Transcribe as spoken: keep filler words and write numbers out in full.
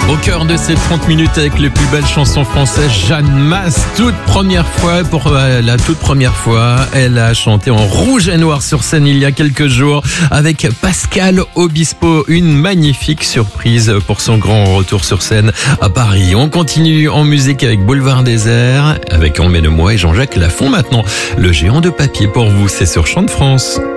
Au cœur de ces trente minutes avec les plus belles chansons françaises, Jeanne Mas, toute première fois, pour euh, la toute première fois, elle a chanté en rouge et noir sur scène il y a quelques jours avec Pascal Obispo, une magnifique surprise pour son grand retour sur scène à Paris. On continue en musique avec Boulevard Désert, avec Emmène-moi et Jean-Jacques Lafont maintenant. Le géant de papier pour vous, c'est sur Chant de France.